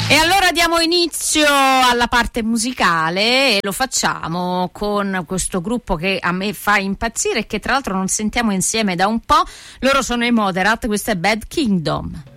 E allora diamo inizio alla parte musicale e lo facciamo con questo gruppo che a me fa impazzire e che tra l'altro non sentiamo insieme da un po'. Loro sono i Moderat, questo è Bad Kingdom.